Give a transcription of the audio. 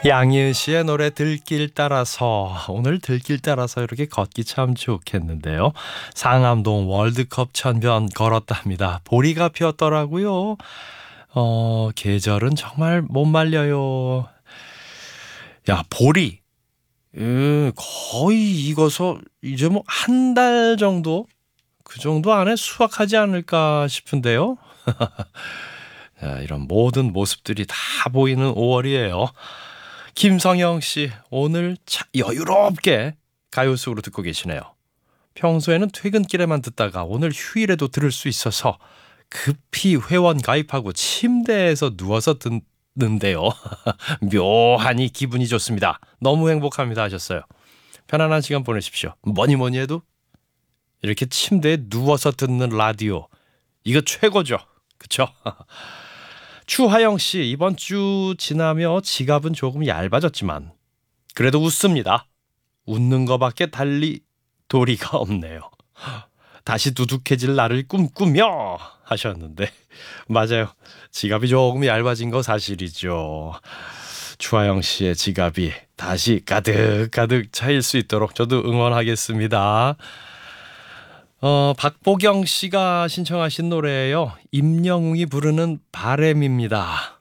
양희은 씨의 노래 들길 따라서 오늘 들길 따라서 이렇게 걷기 참 좋겠는데요. 상암동 월드컵 천변 걸었답니다. 보리가 피었더라고요. 계절은 정말 못 말려요. 야, 보리. 거의 익어서 이제 뭐 한 달 정도 그 정도 안에 수확하지 않을까 싶은데요. 자, 이런 모든 모습들이 다 보이는 5월이에요. 김성영 씨, 오늘 여유롭게 가요 속으로 듣고 계시네요. 평소에는 퇴근길에만 듣다가 오늘 휴일에도 들을 수 있어서 급히 회원 가입하고 침대에서 누워서 듣는데요. 묘하니 기분이 좋습니다. 너무 행복합니다 하셨어요. 편안한 시간 보내십시오. 뭐니 뭐니 해도 이렇게 침대에 누워서 듣는 라디오, 이거 최고죠. 그쵸? 추하영 씨, 이번 주 지나며 지갑은 조금 얇아졌지만 그래도 웃습니다. 웃는 거밖에 달리 도리가 없네요. 다시 두둑해질 날을 꿈꾸며 하셨는데 맞아요. 지갑이 조금 얇아진 거 사실이죠. 추하영 씨의 지갑이 다시 가득가득 차일 수 있도록 저도 응원하겠습니다. 박보경 씨가 신청하신 노래예요. 임영웅이 부르는 바램입니다.